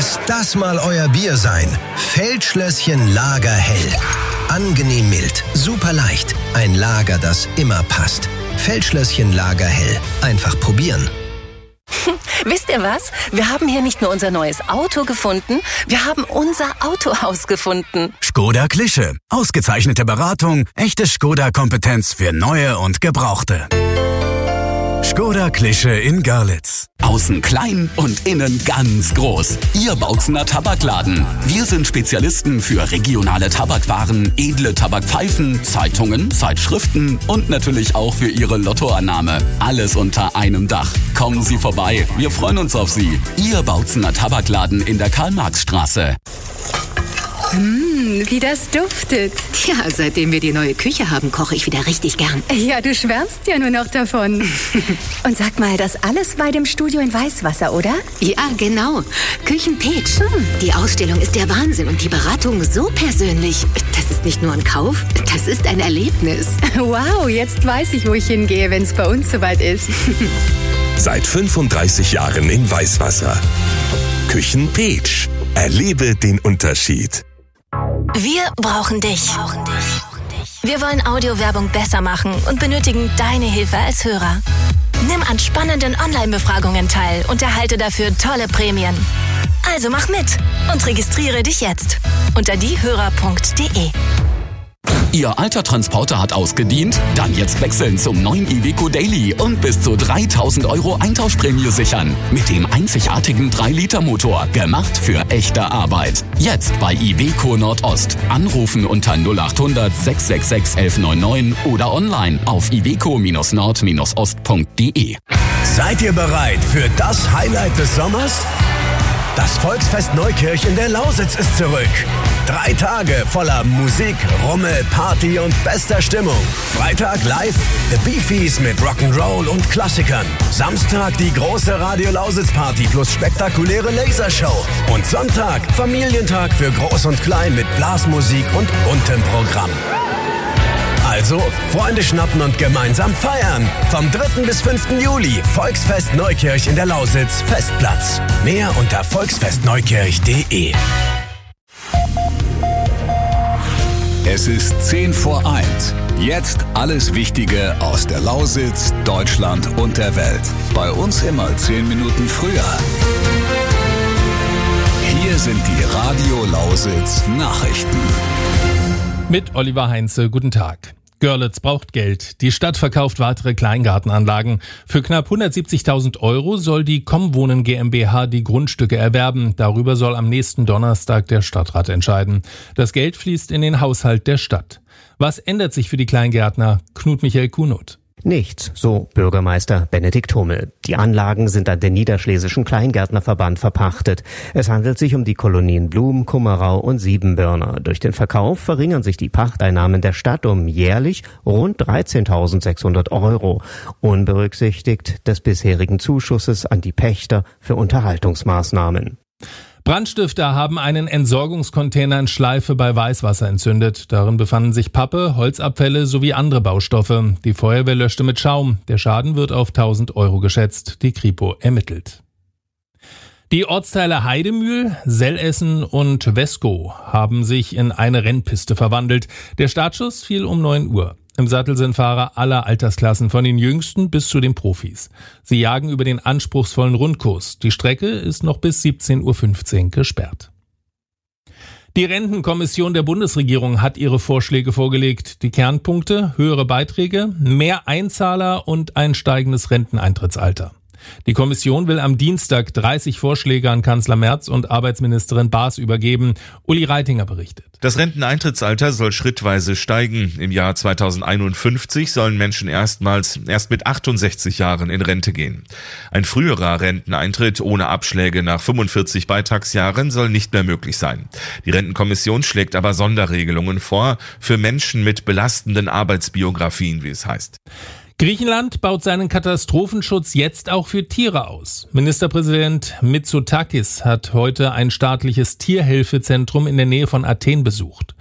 Lass das mal euer Bier sein. Feldschlösschen Lagerhell. Angenehm mild, super leicht. Ein Lager, das immer passt. Feldschlösschen Lagerhell. Einfach probieren. Wisst ihr was? Wir haben hier nicht nur unser neues Auto gefunden, wir haben unser Autohaus gefunden. Škoda Klische. Ausgezeichnete Beratung, echte Škoda-Kompetenz für Neue und Gebrauchte. Škoda Klische in Görlitz. Außen klein und innen ganz groß. Ihr Bautzener Tabakladen. Wir sind Spezialisten für regionale Tabakwaren, edle Tabakpfeifen, Zeitungen, Zeitschriften und natürlich auch für Ihre Lottoannahme. Alles unter einem Dach. Kommen Sie vorbei. Wir freuen uns auf Sie. Ihr Bautzener Tabakladen in der Karl-Marx-Straße. Wie das duftet. Tja, seitdem wir die neue Küche haben, koche ich wieder richtig gern. Ja, du schwärmst ja nur noch davon. Und sag mal, das alles bei dem Studio in Weißwasser, oder? Ja, genau. Küchenpeach. Die Ausstellung ist der Wahnsinn und die Beratung so persönlich. Das ist nicht nur ein Kauf, das ist ein Erlebnis. Wow, jetzt weiß ich, wo ich hingehe, wenn es bei uns soweit ist. Seit 35 Jahren in Weißwasser. Küchenpeach. Erlebe den Unterschied. Wir brauchen dich. Wir wollen Audiowerbung besser machen und benötigen deine Hilfe als Hörer. Nimm an spannenden Online-Befragungen teil und erhalte dafür tolle Prämien. Also mach mit und registriere dich jetzt unter diehörer.de. Ihr alter Transporter hat ausgedient? Dann jetzt wechseln zum neuen Iveco Daily und bis zu 3.000 € Eintauschprämie sichern. Mit dem einzigartigen 3-Liter-Motor. Gemacht für echte Arbeit. Jetzt bei Iveco Nordost. Anrufen unter 0800 666 1199 oder online auf iveco-nord-ost.de. Seid ihr bereit für das Highlight des Sommers? Das Volksfest Neukirch in der Lausitz ist zurück. 3 Tage voller Musik, Rummel, Party und bester Stimmung. Freitag live The Beefies mit Rock'n'Roll und Klassikern. Samstag die große Radio Lausitz Party plus spektakuläre Lasershow. Und Sonntag Familientag für Groß und Klein mit Blasmusik und buntem Programm. Also, Freunde schnappen und gemeinsam feiern. Vom 3. bis 5. Juli, Volksfest Neukirch in der Lausitz, Festplatz. Mehr unter volksfestneukirch.de. Es ist 1:10. Jetzt alles Wichtige aus der Lausitz, Deutschland und der Welt. Bei uns immer 10 Minuten früher. Hier sind die Radio Lausitz Nachrichten. Mit Oliver Heinze, guten Tag. Görlitz braucht Geld. Die Stadt verkauft weitere Kleingartenanlagen. Für knapp 170.000 € soll die Kommwohnen GmbH die Grundstücke erwerben. Darüber soll am nächsten Donnerstag der Stadtrat entscheiden. Das Geld fließt in den Haushalt der Stadt. Was ändert sich für die Kleingärtner? Knut-Michael Kunoth. Nichts, so Bürgermeister Benedikt Hummel. Die Anlagen sind an den Niederschlesischen Kleingärtnerverband verpachtet. Es handelt sich um die Kolonien Blum, Kummerau und Siebenbürner. Durch den Verkauf verringern sich die Pachteinnahmen der Stadt um jährlich rund 13.600 €, unberücksichtigt des bisherigen Zuschusses an die Pächter für Unterhaltungsmaßnahmen. Brandstifter haben einen Entsorgungscontainer in Schleife bei Weißwasser entzündet. Darin befanden sich Pappe, Holzabfälle sowie andere Baustoffe. Die Feuerwehr löschte mit Schaum. Der Schaden wird auf 1.000 € geschätzt. Die Kripo ermittelt. Die Ortsteile Heidemühl, Sellessen und Weskow haben sich in eine Rennpiste verwandelt. Der Startschuss fiel um 9 Uhr. Im Sattel sind Fahrer aller Altersklassen, von den Jüngsten bis zu den Profis. Sie jagen über den anspruchsvollen Rundkurs. Die Strecke ist noch bis 17:15 Uhr gesperrt. Die Rentenkommission der Bundesregierung hat ihre Vorschläge vorgelegt. Die Kernpunkte: höhere Beiträge, mehr Einzahler und ein steigendes Renteneintrittsalter. Die Kommission will am Dienstag 30 Vorschläge an Kanzler Merz und Arbeitsministerin Baas übergeben. Uli Reitinger berichtet. Das Renteneintrittsalter soll schrittweise steigen. Im Jahr 2051 sollen Menschen erst mit 68 Jahren in Rente gehen. Ein früherer Renteneintritt ohne Abschläge nach 45 Beitragsjahren soll nicht mehr möglich sein. Die Rentenkommission schlägt aber Sonderregelungen vor für Menschen mit belastenden Arbeitsbiografien, wie es heißt. Griechenland baut seinen Katastrophenschutz jetzt auch für Tiere aus. Ministerpräsident Mitsotakis hat heute ein staatliches Tierhilfezentrum in der Nähe von Athen besucht.